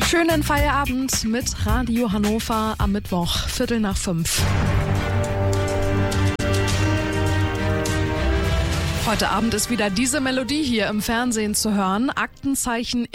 Schönen Feierabend mit Radio Hannover am Mittwoch, 4:45. Heute Abend ist wieder diese Melodie hier im Fernsehen zu hören. Aktenzeichen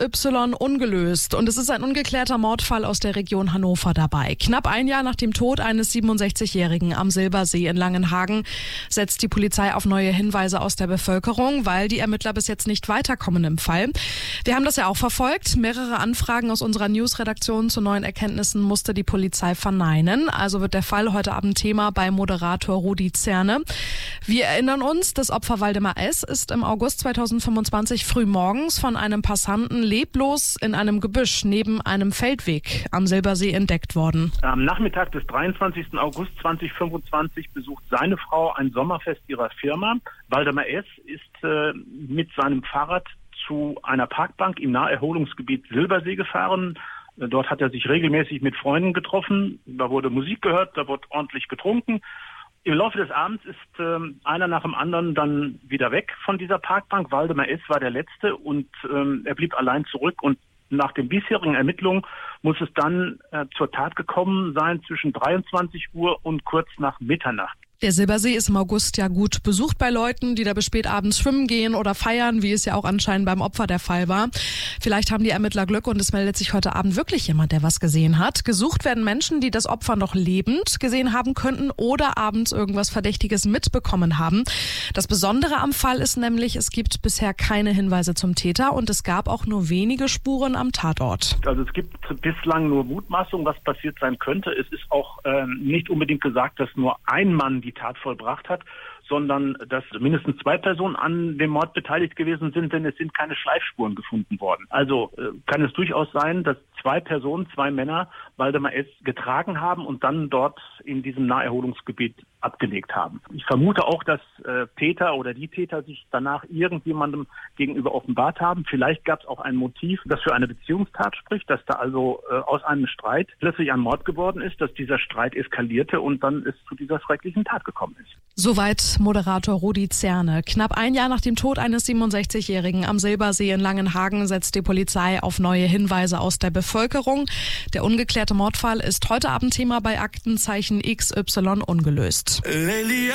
XY ungelöst. Und es ist ein ungeklärter Mordfall aus der Region Hannover dabei. Knapp ein Jahr nach dem Tod eines 67-Jährigen am Silbersee in Langenhagen setzt die Polizei auf neue Hinweise aus der Bevölkerung, weil die Ermittler bis jetzt nicht weiterkommen im Fall. Wir haben das ja auch verfolgt. Mehrere Anfragen aus unserer Newsredaktion zu neuen Erkenntnissen musste die Polizei verneinen. Also wird der Fall heute Abend Thema bei Moderator Rudi Zerne. Wir erinnern uns, das Opfer Waldemar S. ist im August 2025 frühmorgens von einem Passanten leblos in einem Gebüsch neben einem Feldweg am Silbersee entdeckt worden. Am Nachmittag des 23. August 2025 besucht seine Frau ein Sommerfest ihrer Firma. Waldemar S. ist mit seinem Fahrrad zu einer Parkbank im Naherholungsgebiet Silbersee gefahren. Dort hat er sich regelmäßig mit Freunden getroffen. Da wurde Musik gehört, da wurde ordentlich getrunken. Im Laufe des Abends ist einer nach dem anderen dann wieder weg von dieser Parkbank. Waldemar S. war der Letzte und er blieb allein zurück. Und nach den bisherigen Ermittlungen muss es dann zur Tat gekommen sein zwischen 23 Uhr und kurz nach Mitternacht. Der Silbersee ist im August ja gut besucht bei Leuten, die da bis spät abends schwimmen gehen oder feiern, wie es ja auch anscheinend beim Opfer der Fall war. Vielleicht haben die Ermittler Glück und es meldet sich heute Abend wirklich jemand, der was gesehen hat. Gesucht werden Menschen, die das Opfer noch lebend gesehen haben könnten oder abends irgendwas Verdächtiges mitbekommen haben. Das Besondere am Fall ist nämlich, es gibt bisher keine Hinweise zum Täter und es gab auch nur wenige Spuren am Tatort. Also es gibt bislang nur Mutmaßungen, was passiert sein könnte. Es ist auch nicht unbedingt gesagt, dass nur ein Mann die Tat vollbracht hat, sondern dass mindestens 2 Personen an dem Mord beteiligt gewesen sind, denn es sind keine Schleifspuren gefunden worden. Also kann es durchaus sein, dass 2 Personen, 2 Männer Waldemar S. getragen haben und dann dort in diesem Naherholungsgebiet abgelegt haben. Ich vermute auch, dass Täter oder die Täter sich danach irgendjemandem gegenüber offenbart haben. Vielleicht gab es auch ein Motiv, das für eine Beziehungstat spricht, dass da also aus einem Streit plötzlich ein Mord geworden ist, dass dieser Streit eskalierte und dann es zu dieser schrecklichen Tat gekommen ist. Soweit Moderator Rudi Zerne. Knapp ein Jahr nach dem Tod eines 67-Jährigen am Silbersee in Langenhagen setzt die Polizei auf neue Hinweise aus der Bevölkerung. Der ungeklärte Mordfall ist heute Abend Thema bei Aktenzeichen XY ungelöst.